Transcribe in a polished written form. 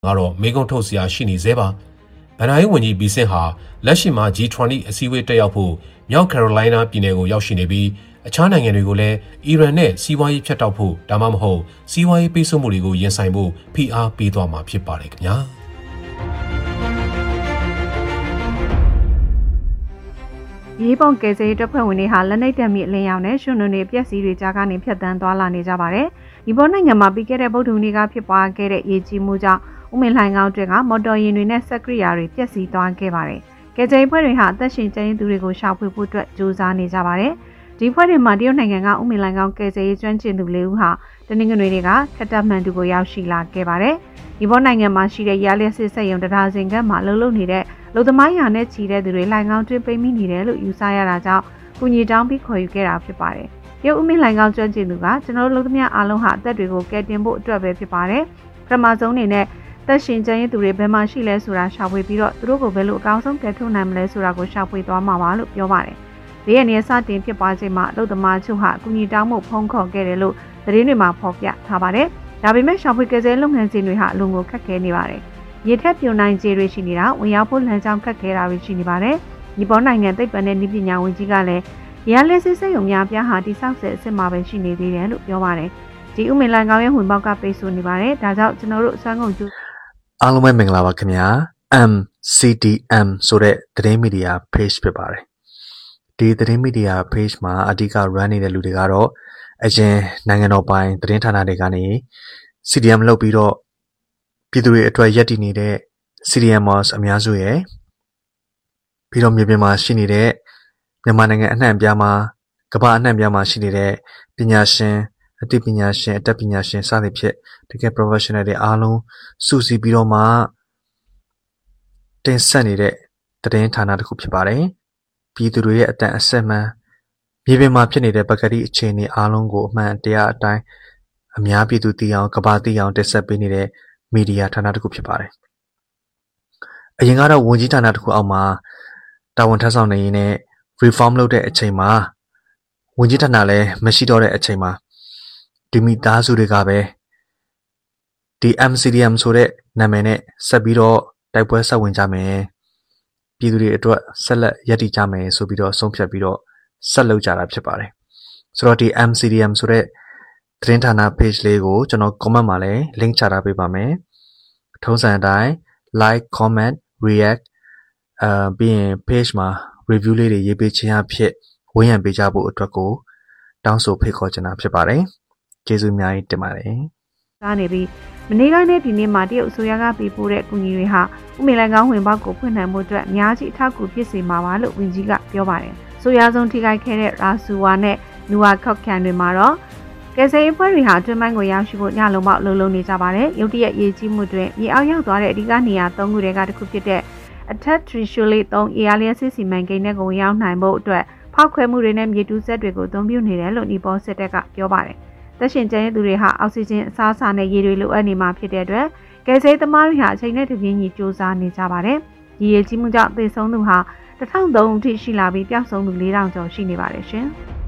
ကတော့မေကွန်ထုတ်စရာရှိနေသေးပါဗန်နာရေးဝန်ကြီးဘီဆင်ဟာလက်ရှိမှာ G20 အစည်းအဝေးတက်ရောက်ဖို့မြောက်ကယ်ရိုလိုင်းနားပြည်နယ်ကိုရောက်ရှိနေပြီးအခြားနိုင်ငံတွေကိုလည်းအီရန်နဲ့စီးပွားရေးဖြတ်တောက်ဖို့ဒါမှမဟုတ်စီးပွားရေးပိတ်ဆို့မှုတွေကိုရင်ဆိုင်ဖို့ဖိအားပေးသွားမှာဖြစ်ပါတယ်ခင်ဗျာရေးပုံကယ်ဆယ်ရေးတပ်ဖွဲ့ဝင်တွေဟာလက်နက်တပ်မိအလင်းရောင်နဲ့ရွှွနုံတွေပြက်စီးတွေကြားကနေဖြတ်တန်းသွားလာနေကြပါတယ်။ဒီပေါ်နိုင်ငံမှာပြီးခဲ့တဲ့ဗုဒ္ဓဟူးနေ့ကဖြစ်ပွားခဲ့တဲ့ရေကြီးမှုကြောင့်ဦးမင်းလှိုင်ကောင်းတွေကမော်တော်ယာဉ်တွေနဲ့စက်ကိရိယာတွေပျက်စီးသွားခဲ့ပါတယ်။ကယ်ဆယ်ရေးဖွဲ့တွေဟာအသက်ရှင်ကျန်ရစ်သူတွေကိုရှာဖွေဖို့အတွက်ကြိုးစားနေကြပါတယ်။ဒီဖွဲ့တွေမှာတရုတ်နိုင်ငံကဦးမင်းလှိုင်ကောင်းကယ်ဆယ်ရေးကျွမ်းကျင်သူ၄ဦးဟာတနင်္ဂနွေနေ့ကခတ္တမန်တူကိုရောက်ရှိလာခဲ့ပါတယ်။ဒီပေါ်နိုင်ငံမှာရှိတဲ့ရလျက်စစ်စက်ရုံတရားစင်ကမှလှုပ်နေတဲ့လူသမားရာနဲ့ချီတဲ့သူတွေလှိုင်ကောင်းတွင်းပိတ်မိနေတယ်လို့ယူဆရတာကြောင့်ကုညီတောင်းပြီးခေါ်ယူခဲ့တာဖြစ်ပါတယ်။ရုပ်ဦးမင်းလှိုင်ကောင်းကျွမ်းကျင်သူကကျွန်တော်တို့လူသမားအားလုံးဟာအသက်တွေကိုကယ်တင်ဖို့အတွက်ပဲဖြစ်ပါတယ်။ပထမဆုံးအနေနဲ့သက်ရှင်ကျန်ရစ်သူတွေဘယ်မှာရှိလဲဆိုတာရှာဖွေပြီးတော့သူတို့ကိုဘယ်လိုအကောင်းဆုံးကယ်ထုတ်နိုင်မလဲဆိုတာကိုရှာဖွေသွားမှာပါလို့ပြောပါတယ်။ဒီရက်နေ့စတင်ဖြစ်ပွားချိန်မှာလူသမားချုပ်ဟာကုညီတောင်းမှုဖုံးခေါ်ခဲ့တယ်လို့သတင်းတွေမှာဖော်ပြထားပါတယ်။ဒါပေမဲ့ရှာဖွေကယ်ဆယ်လုပ်ငန်းစဉ်တွေဟာအလွန်ကိုခက်ခဲနေပါတယ်။ရေထက်ပြိုနိုင်ခြေတွေရှိနေတာဝင်ရောက်ဖို့လမ်းကြောင်းခက်ခဲတာတွေရှိနေပါတယ်။ဒီပေါ်နိုင်ငံသိပ္ပံနဲ့နည်းပညာဝန်ကြီးကလည်းရန်လက်စစ်စက်ရုံများပြားဟာတိစောက်ဆဲအစ်စ်မှာပဲရှိနေသေးတယ်လို့ပြောပါတယ်။ဒီဥမင်လန်ကောင်းရဲ့ဝင်ပေါက်ကပိတ်ဆို့နေပါတယ်။ဒါကြောင့်ကျွန်တော်တို့စွမ်းကုန်ကျူအားလုံးပဲမင်္ဂလာပါခင်ဗျာ MCDM ဆိုတဲ့သတင်းမီဒီယာ page ဖြစ်ပါတယ်။ဒီသတင်းမီဒီယာ page မှာအဓိက run နေတဲ့လူတွေကတော့အရင်နိုင်ငံတော်ပိုင်သတင်းဌာနတွေကနေ CDM လုပ်ပြီးတော့ပြည်သူတွေအတွက်ရည်တည်နေတဲ့ CDMers အများစုရဲ့ပြီးတော့မြေပြင်မှာရှိနေတဲ့မြန်မာနိုင်ငံအနှံ့အပြားမှာကမ္ဘာအနှံ့အပြားမှာရှိနေတဲ့ပညာရှင်အသိပညာရှင်အတတ်ပညာရှင်စသဖြင့်တကယ် professional တွေအားလုံးစုစည်းပြီးတော့မှတင်ဆက်နေတဲ့သတင်းဌာနတစ်ခုဖြစ်ပါတယ်။ပြည်သူတွေရဲ့အတန်အဆက်မှန်မြေပြင်မှာဖြစ်နေတဲ့ပကတိအခြေအနေအားလုံးကိုအမှန်တရားအတိုင်းအများပြည်သူသိအောင်ကမ္ဘာသိအောင်တင်ဆက်ပေးနေတဲ့မီဒီယာဌာနတစ်ခုဖြစ်ပါတယ်။အရင်ကတော့ဝန်ကြီးဌာနတစ်ခုအောက်မှာတာဝန်ထမ်းဆောင်နေရင်းနဲ့ reform လုပ်တဲ့အချိန်မှာဝန်ကြီးဌာနလည်းမရှိတော့တဲ့အချိန်မှာဒီမိသားစုတွေကပဲဒီ MCDM ဆိုတဲ့နာမည်နဲ့ဆက်ပြီးတော့တိုက်ပွဲဆက်ဝင်ကြမယ်ပြည်သူတွေအတွက်ဆက်လက်ရည်တည်ကြမယ်ဆိုပြီးတော့ဆုံးဖြတ်ပြီးတော့ဆက်လုပ်ကြတာဖြစ်ပါတယ်ဆိုတော့ဒီ MCDM ဆိုတဲ့သတင်းဌာန page လေးကိုကျွန်တော် comment မှာလည်း link ချထားပေးပါမယ်ထုံးစံအတိုင်း like comment react ပြီးရင် page မှာ review လေးတွေရေးပေးခြင်းအဖြစ်ဝန်းရံပေးကြဖို့အတွက်ကိုတောင်းဆိုဖိတ်ခေါ်ချင်တာဖြစ်ပါတယ်ကျေးဇူးအများကြီးတင်ပါတယ်။ဒါနေပြီးမနေ့ကနေ့ဒီနေ့မှာတရုတ်အစိုးရကပေးပို့တဲ့အကူအညီတွေဟာဥမင်လန်ကောင်းဝင်ပေါက်ကိုဖွင့်နိုင်မှုအတွက်အများကြီးအထောက်အကူဖြစ်စေမှာပါလို့ဝန်ကြီးကပြောပါတယ်။ဆိုရဆုံးထိခိုက်ခဲ့တဲ့ရာဆူဝါနဲ့နူဝါခောက်ခန်တွေမှာတော့ကယ်ဆယ်ရေးဖွဲ့တွေဟာတွင်းပိုင်းကိုရောက်ရှိဖို့ညလုံးပေါက်လုံနေကြပါတယ်။ရုတ်တရက်ရေးကြီးမှုတွင်မြေအောက်ရောက်သွားတဲ့အဓိကနေရာ၃ခုတည်းကတစ်ခုဖြစ်တဲ့အထက်ထရီရှူလီ3အေယာလျက်စစ်စီမံကိန်းနဲ့ကိုရောက်နိုင်ဖို့အတွက်ဖောက်ခွဲမှုတွေနဲ့မြေတူးစက်တွေကိုအသုံးပြုနေတယ်လို့နီပေါ်စစ်တပ်ကပြောပါတယ်။သက်ရှင်ကျန်ရစ်သူတွေဟာအောက်ဆီဂျင်အစားအစာနဲ့ရေတွေလိုအပ်နေမှာဖြစ်တဲ့အတွက်ကယ်ဆယ်သမားတွေဟာအချိန်နဲ့တပြေးညီစူးစမ်းနေကြပါတယ်။ဒီရေကြီးမှုကြောင့်သေဆုံးသူဟာ1003အထိရှိလာပြီးပျောက်ဆုံးသူ4000ကျော်ရှိနေပါတယ်ရှင်။